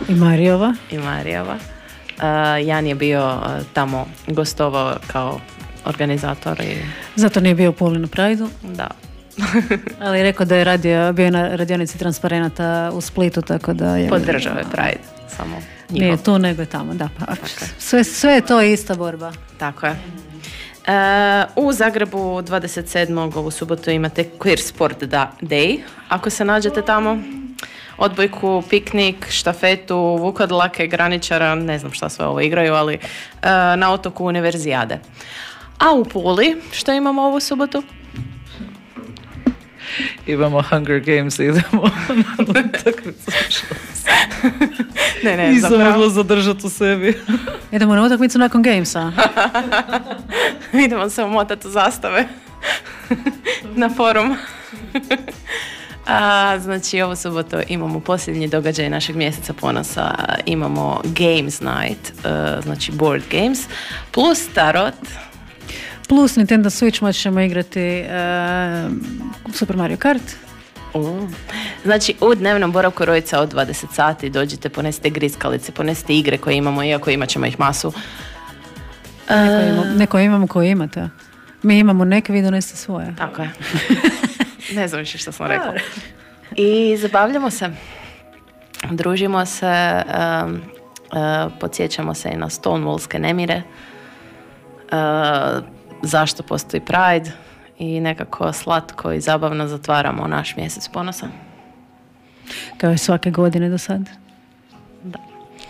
I Marijova. Jan je bio tamo gostovao kao organizator. Zato nije bio u Puli na Prideu. Da. Ali je rekao da je bio na radionici transparenata u Splitu, tako da je... Podržao je Pride, samo njihov. Nije tu, nego je tamo, da. Pa, sve je to ista borba. Tako je. U Zagrebu 27. ovu subotu imate Queer Sport Day. Ako se nađete tamo, odbojku, piknik, štafetu, vukodlake, graničara, ne znam šta sve ovo igraju, ali na otoku Univerzijade. A u Puli, što imamo ovu subotu? Imamo Hunger Games, idemo na utakmicu. Nisam mogla zadržati u sebi. Idemo na utakmicu nakon Gamesa. Idemo se umotati u zastave na forum. Znači, ovu subotu imamo posljednji događaj našeg mjeseca ponosa. Imamo Games Night, znači board games, plus tarot. Plus Nintendo Switch ćemo igrati Super Mario Kart. Znači, u dnevnom boravku Rojica od 20 sati dođite, ponesite griskalice, ponesite igre koje imamo, iako imat ćemo ih masu. Neko imamo koje imate. Mi imamo neke, vi donesite svoje. Tako je. Ne znam više što sam rekla. I zabavljamo se. Družimo se, podsjećamo se i na Stonewallske nemire. Zašto postoji Pride i nekako slatko i zabavno zatvaramo naš mjesec ponosa. Kao i svake godine do sad. Da.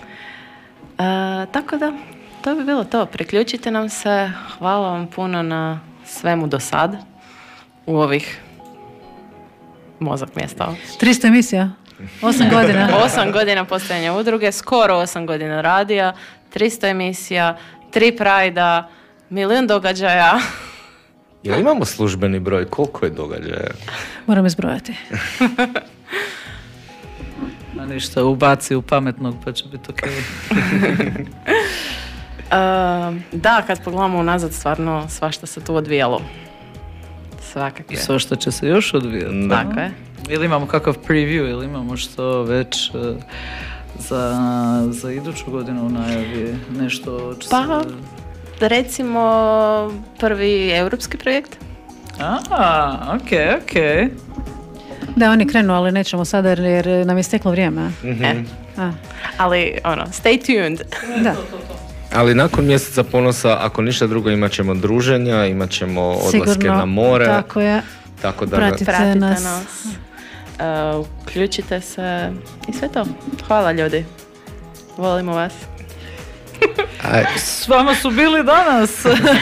Tako da, to bi bilo to. Priključite nam se. Hvala vam puno na svemu do sad. U ovih mozak mi je stao. 300 emisija. 8 godina. 8 godina postojanja udruge, skoro 8 godina radija, 300 emisija, 3 Prajda, 1.000.000 događaja. Jel imamo službeni broj? Koliko je događaja? Moram izbrojati. A ništa, ubaci u pametnog pa će biti ok. Da, kad pogledamo unazad, stvarno svašta se tu odvijalo. Svakakve. Svašta će se još odvijati. Tako je. Ili imamo kakav preview, ili imamo što već za iduću godinu u najavi nešto će pa, recimo prvi europski projekt. Ok. Da, oni krenu, ali nećemo sada jer nam je steklo vrijeme. Mm-hmm. Ali, stay tuned. Da. Ali nakon mjeseca ponosa, ako ništa drugo, imat ćemo druženja, imat ćemo odlaske sigurno, na more. Tako je. Tako da Pratite nas. Uključite se i sve to. Hvala ljudi. Volimo vas. S vama su bili danas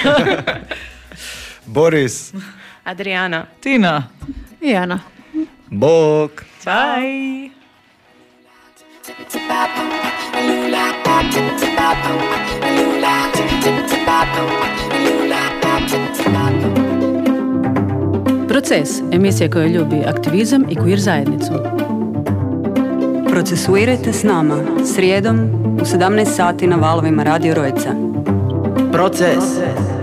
Boris, Adriana, Tina i Ana. Bog. Bye. Proces, emisija koja ljubi aktivizam i queer zajednicu. Procesuirajte s nama srijedom u 17 sati na valovima Radio Rojica. Proces.